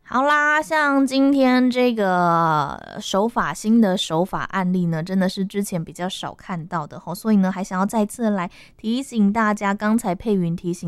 好啦，像今天这个新的手法案例呢，真的是之前比较少看到的，所以呢还想要再次来提醒大家，刚才佩云提醒